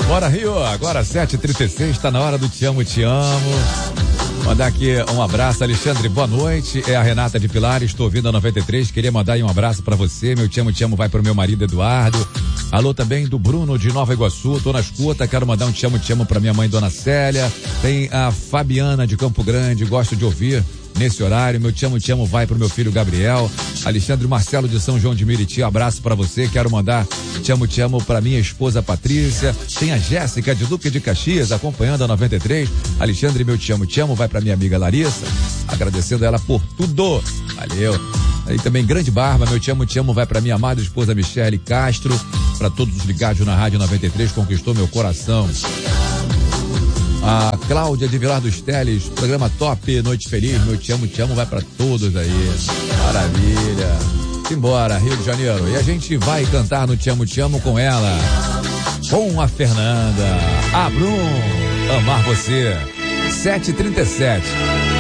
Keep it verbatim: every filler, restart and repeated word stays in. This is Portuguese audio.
Bora, Rio, agora sete e trinta e seis, tá na hora do Te Amo, Te Amo. Mandar aqui um abraço, Alexandre, boa noite, é a Renata de Pilar, estou ouvindo a noventa e três, queria mandar aí um abraço pra você, meu Te Amo, Te Amo vai pro meu marido Eduardo. Alô também do Bruno de Nova Iguaçu, tô na escuta, quero mandar um Te Amo, Te Amo pra minha mãe, Dona Célia. Tem a Fabiana de Campo Grande, gosto de ouvir nesse horário, meu Te Amo, Te Amo vai pro meu filho Gabriel. Alexandre Marcelo de São João de Meriti, abraço pra você, quero mandar Te Amo, Te Amo pra minha esposa Patrícia. Tem a Jéssica de Duque de Caxias acompanhando a noventa e três. Alexandre, meu Te Amo, Te Amo vai pra minha amiga Larissa, agradecendo ela por tudo, valeu. Aí também Grande Barba, meu Te Amo, Te Amo vai pra minha amada esposa Michele Castro, pra todos os ligados na Rádio noventa e três, conquistou meu coração. A Cláudia de Vilar dos Teles, programa top, noite feliz, meu Te Amo, Te Amo vai pra todos aí, maravilha. Simbora, Rio de Janeiro, e a gente vai cantar no Te Amo, Te Amo com ela, com a Fernanda, a Brum, Amar Você, sete e trinta e sete.